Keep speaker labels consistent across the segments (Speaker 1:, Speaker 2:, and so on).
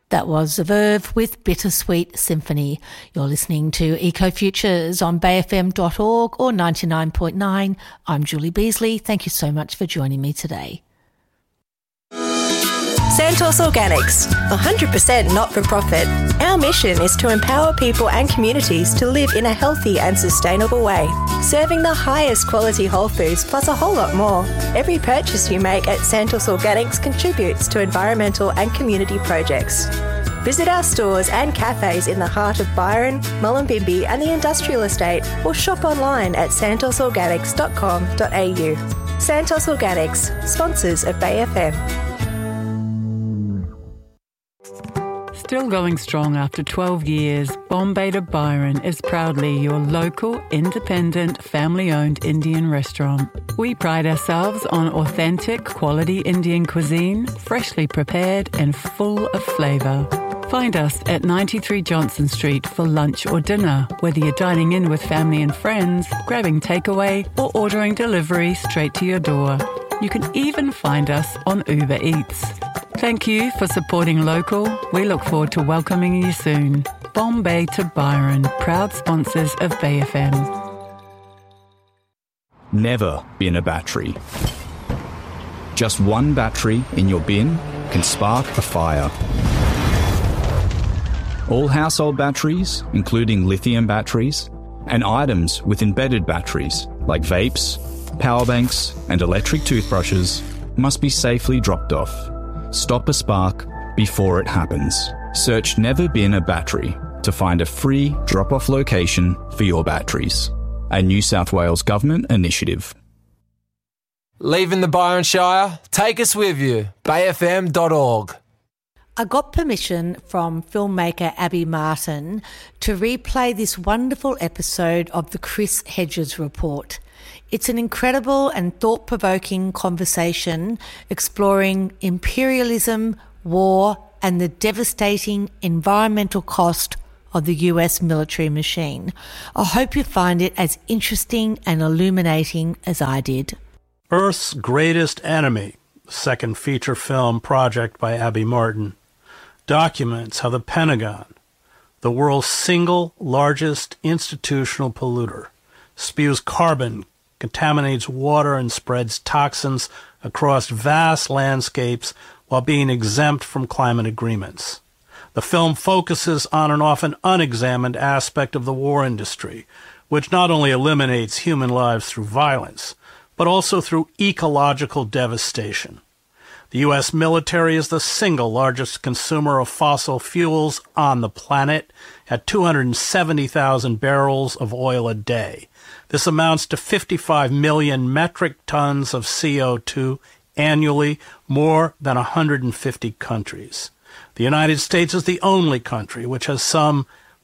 Speaker 1: That was The Verve with Bittersweet Symphony. You're listening to Ecofutures on bayfm.org or 99.9. I'm Julie Beasley. Thank you so much for joining me today.
Speaker 2: Santos Organics, 100% not-for-profit. Our mission is to empower people and communities to live in a healthy and sustainable way, serving the highest quality whole foods plus a whole lot more. Every purchase you make at Santos Organics contributes to environmental and community projects. Visit our stores and cafes in the heart of Byron, Mullumbimby and the Industrial Estate, or shop online at santosorganics.com.au. Santos Organics, sponsors of Bay FM.
Speaker 3: Still going strong after 12 years, Bombay to Byron is proudly your local, independent, family-owned Indian restaurant. We pride ourselves on authentic, quality Indian cuisine, freshly prepared and full of flavour. Find us at 93 Johnson Street for lunch or dinner, whether you're dining in with family and friends, grabbing takeaway, or ordering delivery straight to your door. You can even find us on Uber Eats. Thank you for supporting local. We look forward to welcoming you soon. Bombay to Byron, proud sponsors of Bay FM.
Speaker 4: Never bin a battery. Just one battery in your bin can spark a fire. All household batteries, including lithium batteries, and items with embedded batteries like vapes, power banks, and electric toothbrushes must be safely dropped off. Stop a spark before it happens. Search Never Bin a Battery to find a free drop-off location for your batteries. A New South Wales Government initiative.
Speaker 5: Leaving the Byron Shire? Take us with you. bayfm.org.
Speaker 1: I got permission from filmmaker Abby Martin to replay this wonderful episode of the Chris Hedges Report. It's an incredible and thought-provoking conversation exploring imperialism, war, and the devastating environmental cost of the US military machine. I hope you find it as interesting and illuminating as I did.
Speaker 6: Earth's Greatest Enemy, the second feature film project by Abby Martin, documents how the Pentagon, the world's single largest institutional polluter, spews carbon, contaminates water, and spreads toxins across vast landscapes while being exempt from climate agreements. The film focuses on an often unexamined aspect of the war industry, which not only eliminates human lives through violence, but also through ecological devastation. The U.S. military is the single largest consumer of fossil fuels on the planet at 270,000 barrels of oil a day. This amounts to 55 million metric tons of CO2 annually, more than 150 countries. The United States is the only country which has some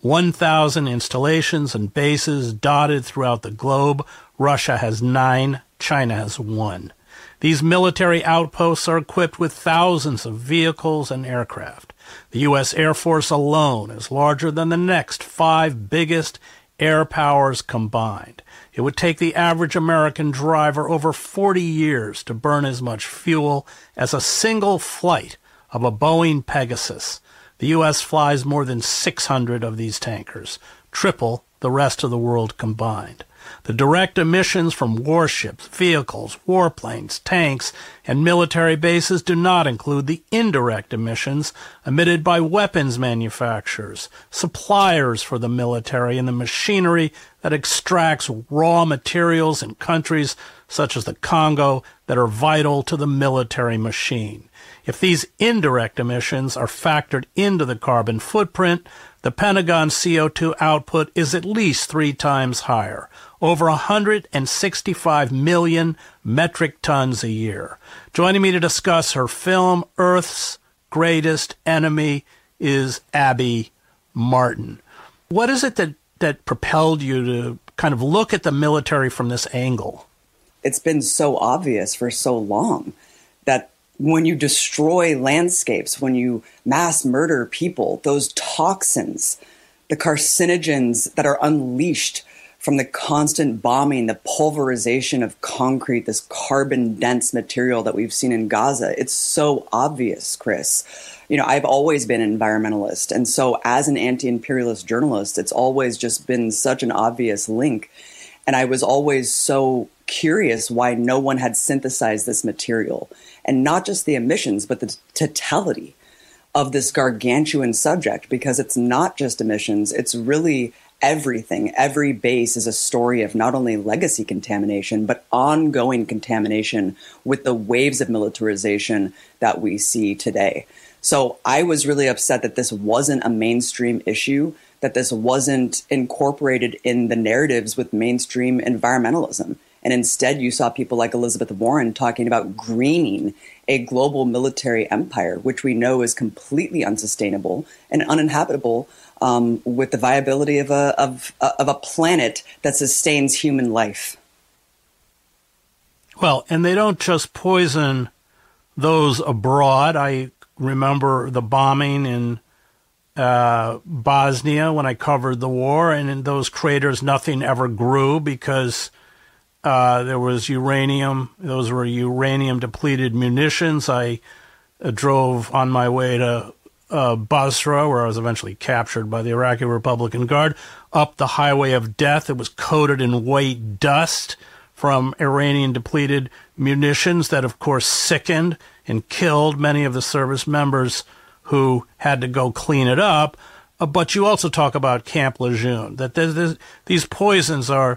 Speaker 6: 1,000 installations and bases dotted throughout the globe. Russia has 9, China has 1. These military outposts are equipped with thousands of vehicles and aircraft. The U.S. Air Force alone is larger than the next 5 biggest air powers combined. It would take the average American driver over 40 years to burn as much fuel as a single flight of a Boeing Pegasus. The U.S. flies more than 600 of these tankers, triple the rest of the world combined. The direct emissions from warships, vehicles, warplanes, tanks, and military bases do not include the indirect emissions emitted by weapons manufacturers, suppliers for the military, and the machinery that extracts raw materials in countries such as the Congo that are vital to the military machine. If these indirect emissions are factored into the carbon footprint, the Pentagon's CO2 output is at least 3 times higher, over 165 million metric tons a year. Joining me to discuss her film, Earth's Greatest Enemy, is Abby Martin. What is it that propelled you to kind of look at the military from this angle?
Speaker 7: It's been so obvious for so long that when you destroy landscapes, when you mass murder people, those toxins, the carcinogens that are unleashed from the constant bombing, the pulverization of concrete, this carbon-dense material that we've seen in Gaza. It's so obvious, Chris. You know, I've always been an environmentalist. And so as an anti-imperialist journalist, it's always just been such an obvious link. And I was always so curious why no one had synthesized this material. And not just the emissions, but the totality of this gargantuan subject, because it's not just emissions, it's really everything. Every base is a story of not only legacy contamination, but ongoing contamination with the waves of militarization that we see today. So I was really upset that this wasn't a mainstream issue, that this wasn't incorporated in the narratives with mainstream environmentalism. And instead, you saw people like Elizabeth Warren talking about greening a global military empire, which we know is completely unsustainable and uninhabitable with the viability of a planet that sustains human life.
Speaker 6: Well, and they don't just poison those abroad. I remember the bombing in Bosnia when I covered the war, and in those craters nothing ever grew because there was uranium. Those were uranium-depleted munitions. I drove on my way to Basra, where I was eventually captured by the Iraqi Republican Guard, up the highway of death. It was coated in white dust from Iranian-depleted munitions that, of course, sickened and killed many of the service members who had to go clean it up. But you also talk about Camp Lejeune, that these poisons are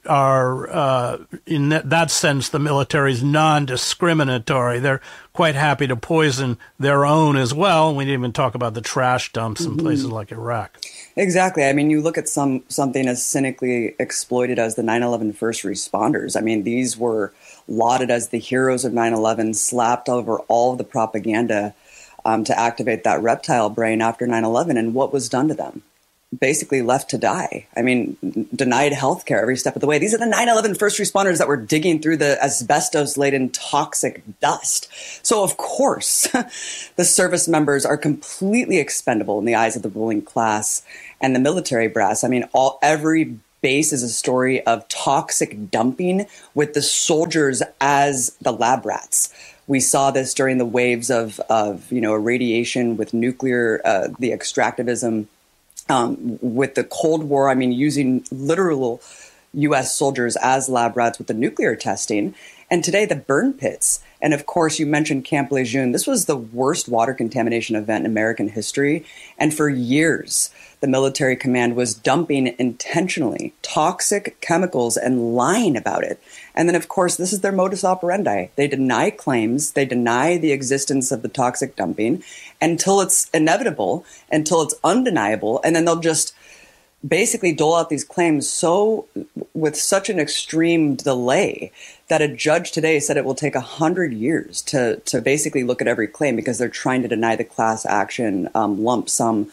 Speaker 6: in that sense, the military is non-discriminatory. They're quite happy to poison their own as well. We didn't even talk about the trash dumps in places like Iraq.
Speaker 7: Exactly. I mean, you look at something as cynically exploited as the 9/11 first responders. I mean, these were lauded as the heroes of 9/11, slapped over all of the propaganda to activate that reptile brain after 9/11. And what was done to them? Basically left to die. I mean, denied healthcare every step of the way. These are the 9/11 first responders that were digging through the asbestos-laden toxic dust. So, of course, the service members are completely expendable in the eyes of the ruling class and the military brass. I mean, every base is a story of toxic dumping with the soldiers as the lab rats. We saw this during the waves of irradiation with nuclear, the extractivism, with the Cold War. I mean, using literal U.S. soldiers as lab rats with the nuclear testing. And today, the burn pits. And of course, you mentioned Camp Lejeune. This was the worst water contamination event in American history. And for years, the military command was dumping intentionally toxic chemicals and lying about it. And then, of course, this is their modus operandi. They deny claims. They deny the existence of the toxic dumping until it's inevitable, until it's undeniable. And then they'll just basically dole out these claims with such an extreme delay that a judge today said it will take 100 years to basically look at every claim because they're trying to deny the class action lump sum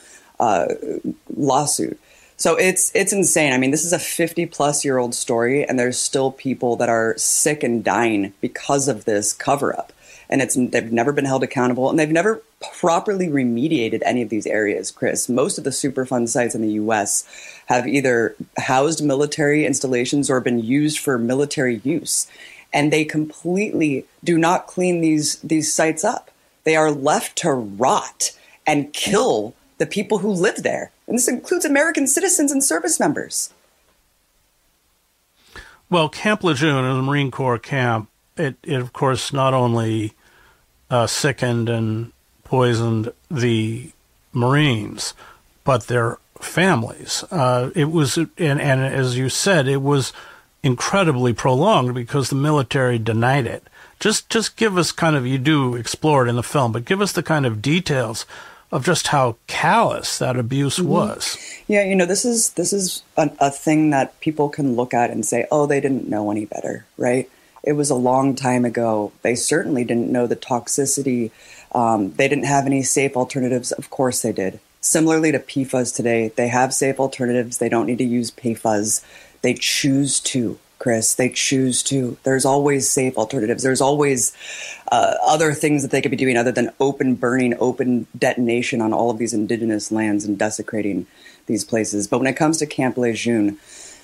Speaker 7: lawsuit. So it's insane. I mean, this is a 50-plus-year-old story, and there's still people that are sick and dying because of this cover-up. And they've never been held accountable, and they've never properly remediated any of these areas, Chris. Most of the Superfund sites in the U.S. have either housed military installations or been used for military use. And they completely do not clean these sites up. They are left to rot and kill the people who live there. And this includes American citizens and service members.
Speaker 6: Well, Camp Lejeune is a Marine Corps camp. It of course, not only sickened and poisoned the Marines, but their families. It was, and as you said, it was incredibly prolonged because the military denied it. Just give us kind of, you do explore it in the film, but give us the kind of details of just how callous that abuse was.
Speaker 7: Yeah, this is a thing that people can look at and say, oh, they didn't know any better, right? It was a long time ago. They certainly didn't know the toxicity. They didn't have any safe alternatives. Of course they did. Similarly to PFAS today, they have safe alternatives. They don't need to use PFAS. They choose to, Chris. They choose to. There's always safe alternatives. There's always other things that they could be doing other than open burning, open detonation on all of these indigenous lands and desecrating these places. But when it comes to Camp Lejeune,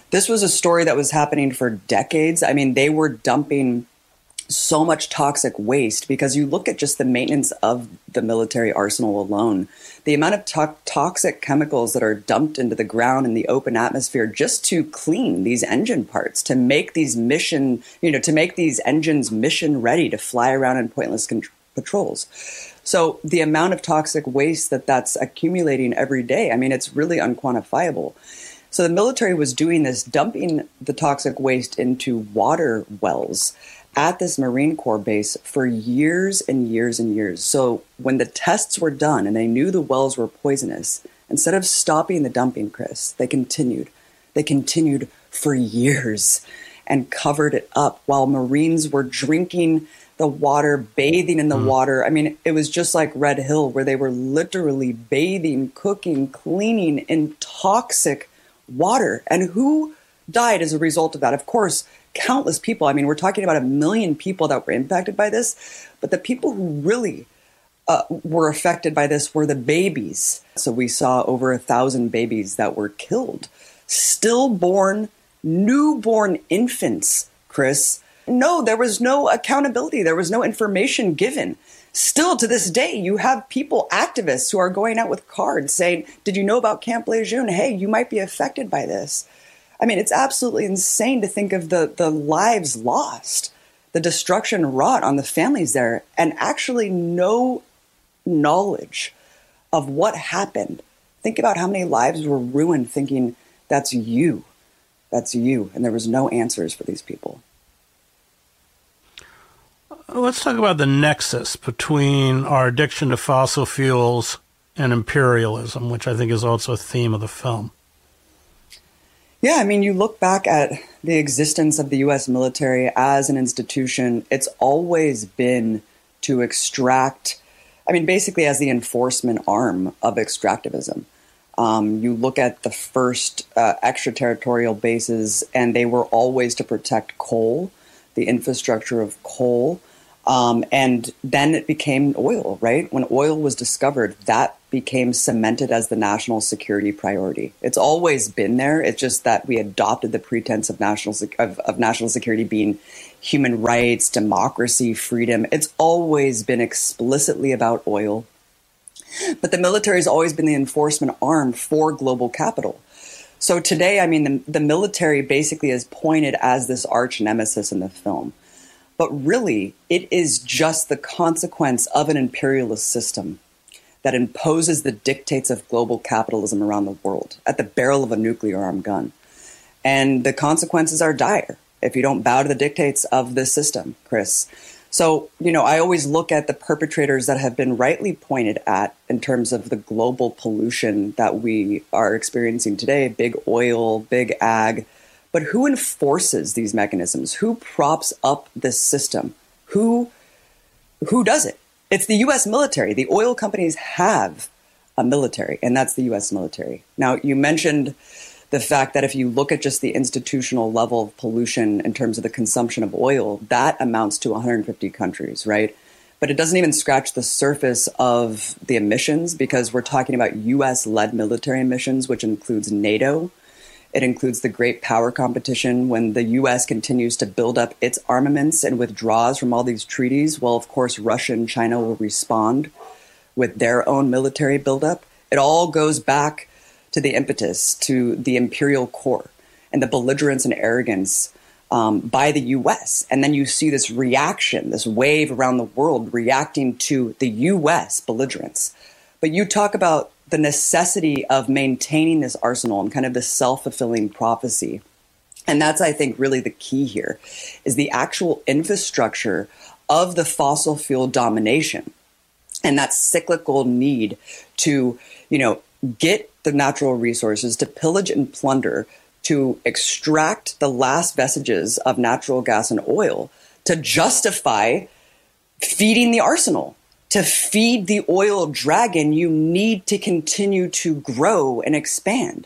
Speaker 7: This was a story that was happening for decades. I mean, they were dumping so much toxic waste because you look at just the maintenance of the military arsenal alone, the amount of toxic chemicals that are dumped into the ground in the open atmosphere just to clean these engine parts, to make these to make these engines mission ready to fly around in pointless patrols. So the amount of toxic waste that's accumulating every day, I mean, it's really unquantifiable. So the military was doing this, dumping the toxic waste into water wells at this Marine Corps base for years and years and years. So when the tests were done and they knew the wells were poisonous, instead of stopping the dumping, Chris, they continued. They continued for years and covered it up while Marines were drinking the water, bathing in the water. I mean, it was just like Red Hill, where they were literally bathing, cooking, cleaning in toxic water. And who died as a result of that? Of course, countless people. I mean, we're talking about 1 million people that were impacted by this, but the people who really were affected by this were the babies. So we saw over 1,000 babies that were killed. Stillborn, newborn infants, Chris. No, there was no accountability. There was no information given. Still to this day, you have people, activists, who are going out with cards saying, did you know about Camp Lejeune? Hey, you might be affected by this. I mean, it's absolutely insane to think of the lives lost, the destruction wrought on the families there, and actually no knowledge of what happened. Think about how many lives were ruined thinking, that's you, and there was no answers for these people.
Speaker 6: Let's talk about the nexus between our addiction to fossil fuels and imperialism, which I think is also a theme of the film.
Speaker 7: Yeah, I mean, you look back at the existence of the U.S. military as an institution, it's always been to extract, I mean, basically as the enforcement arm of extractivism. You look at the first extraterritorial bases, and they were always to protect coal, the infrastructure of coal. And then it became oil, right? When oil was discovered, that became cemented as the national security priority. It's always been there. It's just that we adopted the pretense of national security being human rights, democracy, freedom. It's always been explicitly about oil. But the military has always been the enforcement arm for global capital. So today, I mean, the military basically is pointed as this arch nemesis in the film. But really, it is just the consequence of an imperialist system that imposes the dictates of global capitalism around the world at the barrel of a nuclear armed gun. And the consequences are dire if you don't bow to the dictates of this system, Chris. So, I always look at the perpetrators that have been rightly pointed at in terms of the global pollution that we are experiencing today, big oil, big ag. But who enforces these mechanisms? Who props up this system? Who does it? It's the U.S. military. The oil companies have a military, and that's the U.S. military. Now, you mentioned the fact that if you look at just the institutional level of pollution in terms of the consumption of oil, that amounts to 150 countries, right? But it doesn't even scratch the surface of the emissions, because we're talking about U.S.-led military emissions, which includes NATO. It includes the great power competition when the U.S. continues to build up its armaments and withdraws from all these treaties. Well, of course, Russia and China will respond with their own military buildup. It all goes back to the impetus, to the imperial core and the belligerence and arrogance by the U.S. And then you see this reaction, this wave around the world reacting to the U.S. belligerence. But you talk about the necessity of maintaining this arsenal and kind of this self-fulfilling prophecy. And that's, I think, really the key here, is the actual infrastructure of the fossil fuel domination and that cyclical need to, get the natural resources, to pillage and plunder, to extract the last vestiges of natural gas and oil, to justify feeding the arsenal. To feed the oil dragon, you need to continue to grow and expand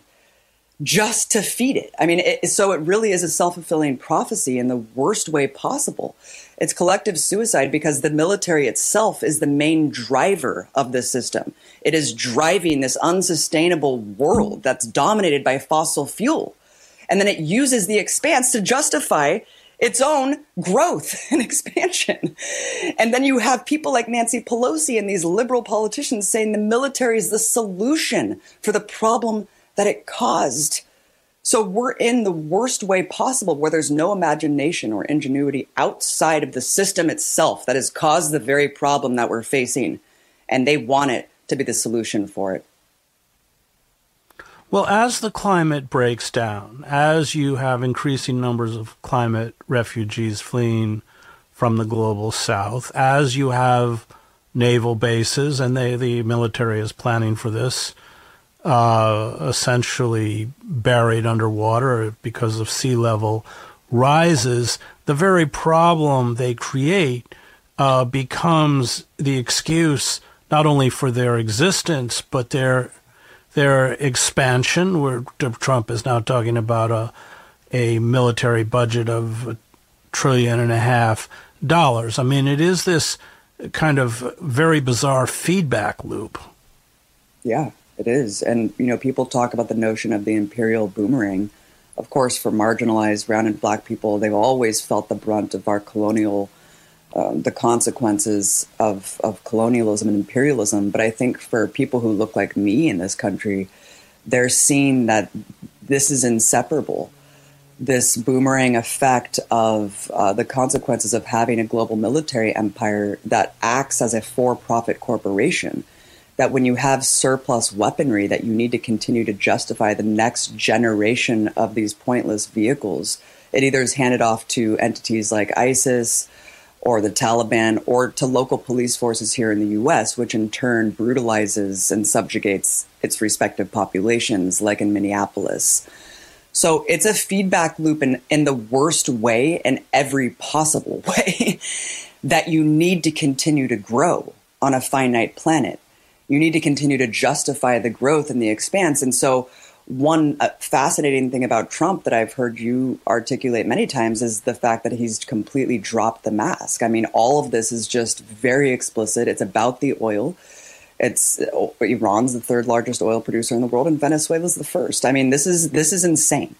Speaker 7: just to feed it. I mean, so it really is a self-fulfilling prophecy in the worst way possible. It's collective suicide because the military itself is the main driver of this system. It is driving this unsustainable world that's dominated by fossil fuel. And then it uses the expanse to justify its own growth and expansion. And then you have people like Nancy Pelosi and these liberal politicians saying the military is the solution for the problem that it caused. So we're in the worst way possible, where there's no imagination or ingenuity outside of the system itself that has caused the very problem that we're facing. And they want it to be the solution for it.
Speaker 6: Well, as the climate breaks down, as you have increasing numbers of climate refugees fleeing from the global south, as you have naval bases, and the military is planning for this, essentially buried underwater because of sea level rises, the very problem they create becomes the excuse not only for their existence, but their expansion, where Trump is now talking about a military budget of $1.5 trillion. I mean, it is this kind of very bizarre feedback loop.
Speaker 7: Yeah, it is. And, you know, people talk about the notion of the imperial boomerang. Of course, for marginalized brown and black people, they've always felt the brunt of our colonial the consequences of colonialism and imperialism. But I think for people who look like me in this country, they're seeing that this is inseparable. This boomerang effect of the consequences of having a global military empire that acts as a for-profit corporation, that when you have surplus weaponry that you need to continue to justify the next generation of these pointless vehicles, it either is handed off to entities like ISIS or the Taliban, or to local police forces here in the U.S., which in turn brutalizes and subjugates its respective populations, like in Minneapolis. So it's a feedback loop in the worst way, in every possible way, that you need to continue to grow on a finite planet. You need to continue to justify the growth and the expanse. And so one fascinating thing about Trump that I've heard you articulate many times is the fact that he's completely dropped the mask. I mean, all of this is just very explicit. It's about the oil. Iran's the third largest oil producer in the world, and Venezuela's the first. I mean, this is insane.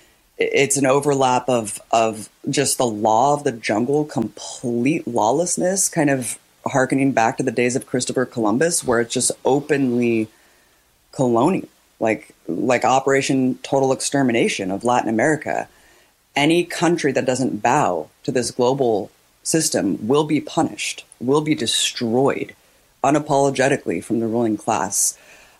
Speaker 7: It's an overlap of just the law of the jungle, complete lawlessness, kind of hearkening back to the days of Christopher Columbus, where it's just openly colonial. Like Operation Total Extermination of Latin America. Any country that doesn't bow to this global system will be punished, will be destroyed unapologetically from the ruling class.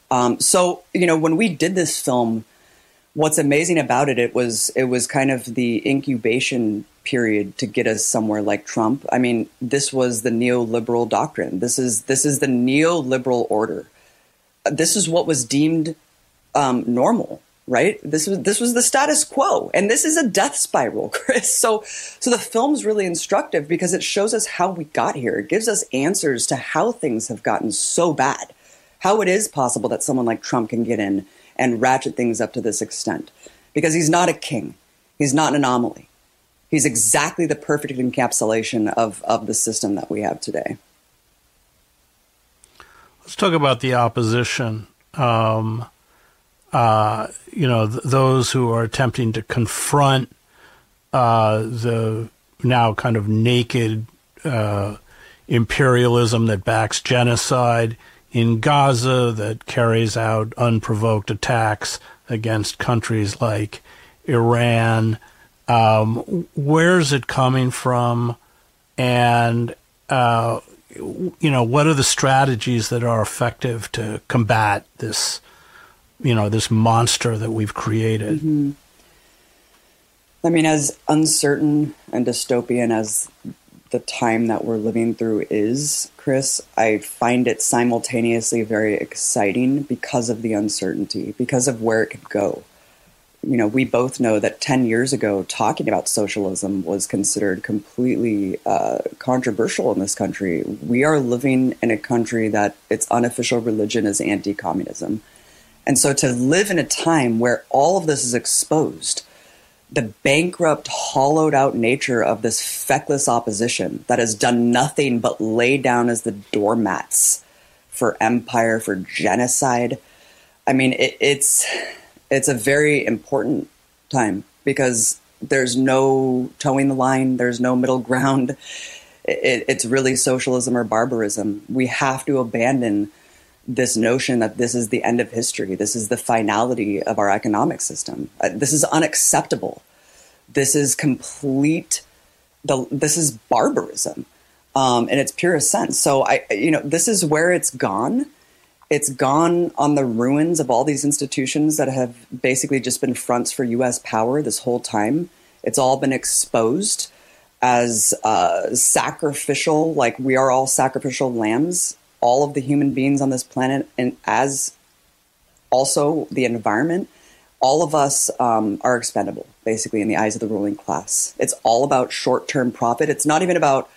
Speaker 7: So, you know, when we did this film, what's amazing about it, it was kind of the incubation period to get us somewhere like Trump. I mean, this was the neoliberal doctrine. This is the neoliberal order. This is what was deemed normal, right? This was the status quo, and this is a death spiral, Chris. So the film's really instructive because it shows us how we got here. It gives us answers to how things have gotten so bad, how it is possible that someone like Trump can get in and ratchet things up to this extent, because he's not a king. He's not an anomaly. He's exactly the perfect encapsulation of the system that we have today.
Speaker 6: Let's talk about the opposition. Those who are attempting to confront the now kind of naked imperialism that backs genocide in Gaza, that carries out unprovoked attacks against countries like Iran. Where's it coming from? And, what are the strategies that are effective to combat this this monster that we've created?
Speaker 7: Mm-hmm. I mean, as uncertain and dystopian as the time that we're living through is, Chris, I find it simultaneously very exciting because of the uncertainty, because of where it could go. You know, we both know that 10 years ago, talking about socialism was considered completely controversial in this country. We are living in a country that its unofficial religion is anti-communism. And so to live in a time where all of this is exposed, the bankrupt, hollowed out nature of this feckless opposition that has done nothing but lay down as the doormats for empire, for genocide. I mean, it's a very important time because there's no towing the line. There's no middle ground. It's really socialism or barbarism. We have to abandon this notion that this is the end of history. This is the finality of our economic system. This is unacceptable. This is this is barbarism in its purest sense. So this is where it's gone. It's gone on the ruins of all these institutions that have basically just been fronts for U.S. power this whole time. It's all been exposed as sacrificial, like we are all sacrificial lambs, all of the human beings on this planet, and as also the environment. All of us are expendable, basically, in the eyes of the ruling class. It's all about short-term profit. It's not even about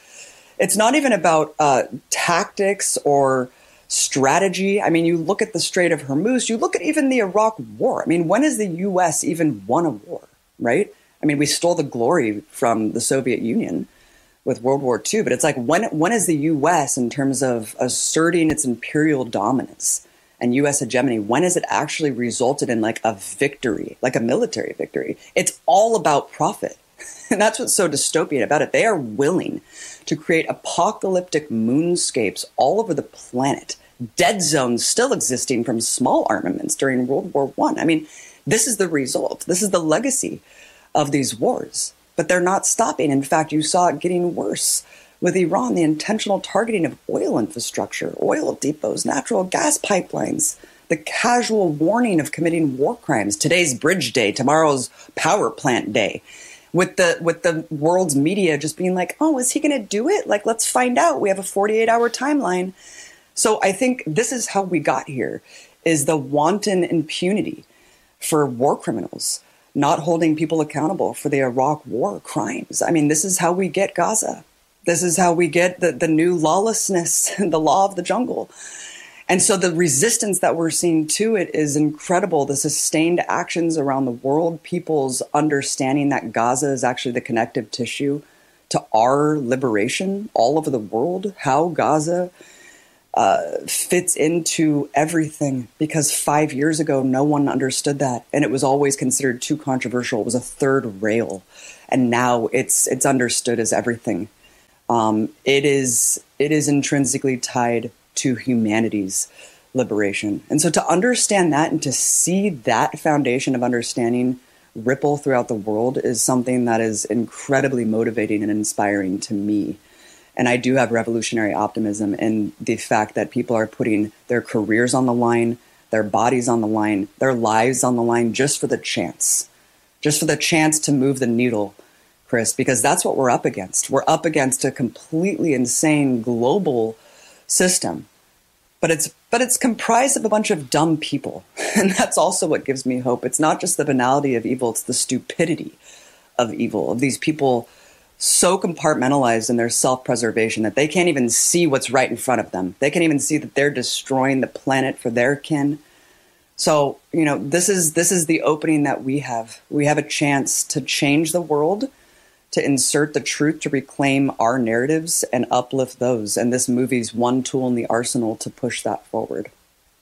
Speaker 7: tactics or strategy. I mean, you look at the Strait of Hormuz, you look at even the Iraq War. I mean, when has the U.S. even won a war, right? I mean, we stole the glory from the Soviet Union with World War II, but it's like, when is the U.S., in terms of asserting its imperial dominance and U.S. hegemony, when has it actually resulted in like a victory, like a military victory? It's all about profit. And that's what's so dystopian about it. They are willing to create apocalyptic moonscapes all over the planet, dead zones still existing from small armaments during World War I. I mean, this is the result. This is the legacy of these wars. But they're not stopping. In fact, you saw it getting worse with Iran, the intentional targeting of oil infrastructure, oil depots, natural gas pipelines, the casual warning of committing war crimes. Today's Bridge Day, tomorrow's Power Plant Day. With the world's media just being like, oh, is he going to do it? Like, let's find out. We have a 48-hour timeline. So I think this is how we got here, is the wanton impunity for war criminals, not holding people accountable for the Iraq war crimes. I mean, this is how we get Gaza. This is how we get the new lawlessness, the law of the jungle. And so the resistance that we're seeing to it is incredible. The sustained actions around the world, people's understanding that Gaza is actually the connective tissue to our liberation all over the world, how Gaza fits into everything. Because 5 years ago, no one understood that. And it was always considered too controversial. It was a third rail. And now it's understood as everything. It is intrinsically tied to humanity's liberation. And so to understand that and to see that foundation of understanding ripple throughout the world is something that is incredibly motivating and inspiring to me. And I do have revolutionary optimism in the fact that people are putting their careers on the line, their bodies on the line, their lives on the line just for the chance to move the needle, Chris, because that's what we're up against. We're up against a completely insane global system, but it's comprised of a bunch of dumb people. And that's also what gives me hope. It's not just the banality of evil, it's the stupidity of evil, of these people so compartmentalized in their self-preservation that they can't even see what's right in front of them. They can't even see that they're destroying the planet for their kin. So, this is the opening that we have. We have a chance to change the world, to insert the truth, to reclaim our narratives and uplift those. And this movie's one tool in the arsenal to push that forward.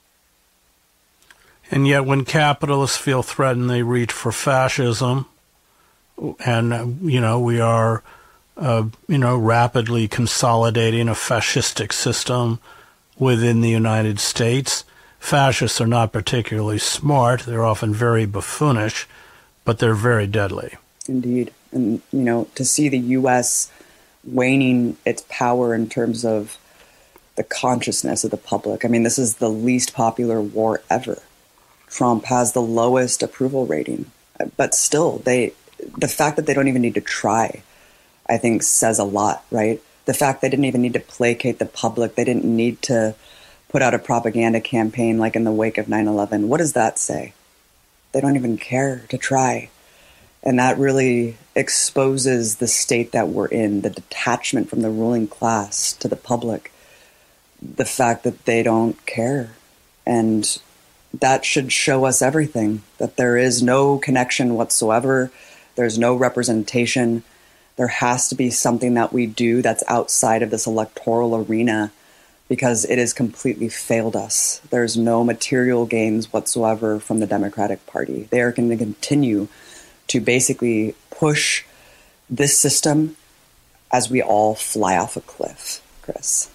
Speaker 6: And yet when capitalists feel threatened, they reach for fascism. And, we are, rapidly consolidating a fascistic system within the United States. Fascists are not particularly smart. They're often very buffoonish, but they're very deadly.
Speaker 7: Indeed. And, to see the U.S. waning its power in terms of the consciousness of the public. I mean, this is the least popular war ever. Trump has the lowest approval rating. But still, the fact that they don't even need to try, I think, says a lot, right? The fact they didn't even need to placate the public. They didn't need to put out a propaganda campaign like in the wake of 9/11. What does that say? They don't even care to try. And that really exposes the state that we're in, the detachment from the ruling class to the public, the fact that they don't care. And that should show us everything, that there is no connection whatsoever. There's no representation. There has to be something that we do that's outside of this electoral arena because it has completely failed us. There's no material gains whatsoever from the Democratic Party. They are going to continue to basically push this system as we all fly off a cliff, Chris.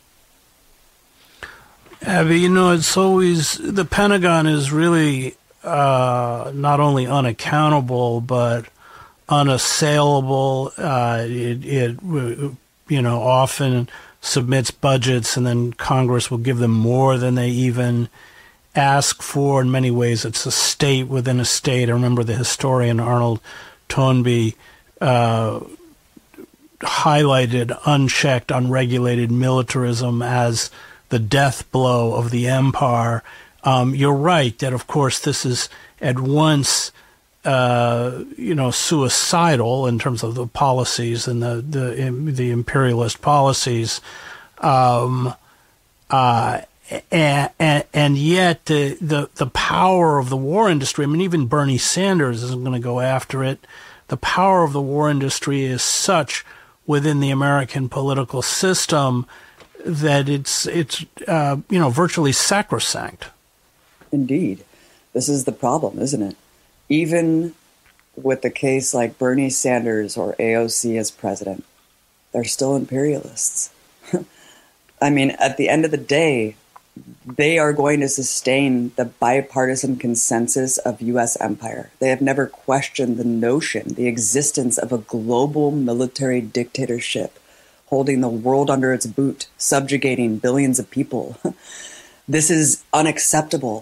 Speaker 6: Abby, it's always, the Pentagon is really not only unaccountable, but unassailable. It often submits budgets and then Congress will give them more than they even ask for. In many ways, it's a state within a state. I remember the historian Arnold Toynbee highlighted unchecked, unregulated militarism as the death blow of the empire. You're right that, of course, this is at once, suicidal in terms of the policies and the imperialist policies, and yet the power of the war industry. I mean, even Bernie Sanders isn't going to go after it. The power of the war industry is such within the American political system that it's virtually sacrosanct.
Speaker 7: Indeed. This is the problem, isn't it? Even with the case like Bernie Sanders or AOC as president, they're still imperialists. I mean, at the end of the day, they are going to sustain the bipartisan consensus of U.S. empire. They have never questioned the notion, the existence of a global military dictatorship holding the world under its boot, subjugating billions of people. This is unacceptable.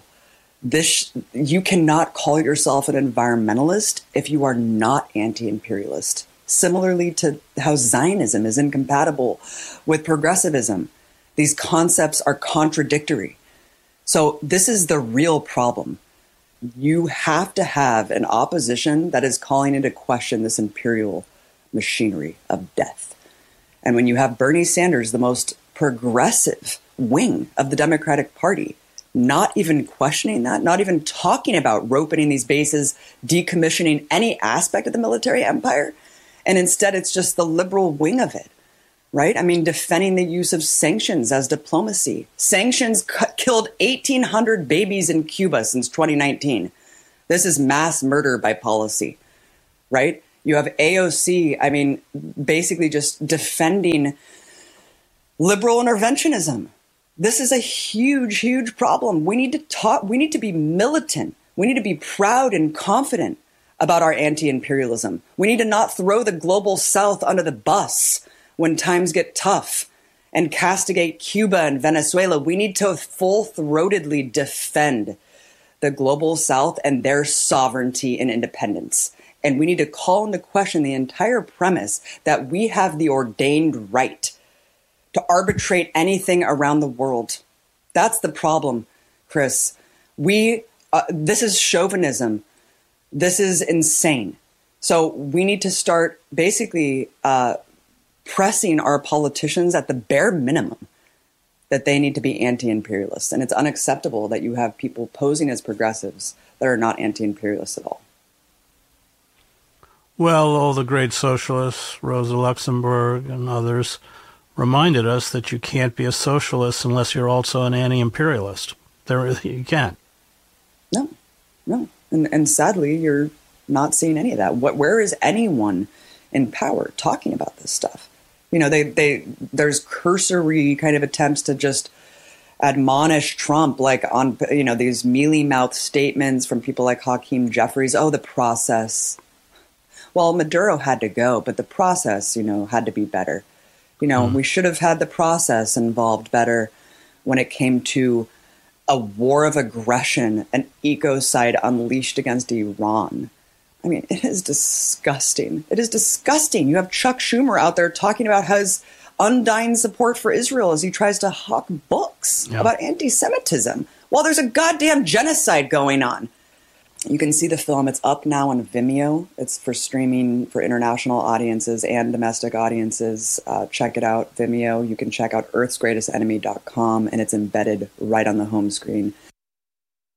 Speaker 7: You cannot call yourself an environmentalist if you are not anti-imperialist. Similarly to how Zionism is incompatible with progressivism. These concepts are contradictory. So this is the real problem. You have to have an opposition that is calling into question this imperial machinery of death. And when you have Bernie Sanders, the most progressive wing of the Democratic Party, not even questioning that, not even talking about opening these bases, decommissioning any aspect of the military empire. And instead, it's just the liberal wing of it, right? I mean, defending the use of sanctions as diplomacy. Sanctions killed 1,800 babies in Cuba since 2019. This is mass murder by policy, right? You have AOC, I mean, basically just defending liberal interventionism. This is a huge, huge problem. We need to talk. We need to be militant. We need to be proud and confident about our anti-imperialism. We need to not throw the global South under the bus when times get tough and castigate Cuba and Venezuela. We need to full-throatedly defend the global South and their sovereignty and independence. And we need to call into question the entire premise that we have the ordained right to arbitrate anything around the world. That's the problem, Chris. This is chauvinism. This is insane. So we need to start basically pressing our politicians at the bare minimum that they need to be anti-imperialists. And it's unacceptable that you have people posing as progressives that are not anti-imperialists at all.
Speaker 6: Well, all the great socialists, Rosa Luxemburg and others, reminded us that you can't be a socialist unless you're also an anti-imperialist. You can't.
Speaker 7: No. And sadly, you're not seeing any of that. Where is anyone in power talking about this stuff? There's cursory kind of attempts to just admonish Trump, like on, these mealy-mouthed statements from people like Hakeem Jeffries. Oh, the process. Well, Maduro had to go, but the process, had to be better. We should have had the process involved better when it came to a war of aggression, an ecocide unleashed against Iran. I mean, it is disgusting. It is disgusting. You have Chuck Schumer out there talking about his undying support for Israel as he tries to hawk books about anti-Semitism while there's a goddamn genocide going on. You can see the film. It's up now on Vimeo. It's for streaming for international audiences and domestic audiences. Check it out, Vimeo. You can check out earthsgreatestenemy.com, and it's embedded right on the home screen.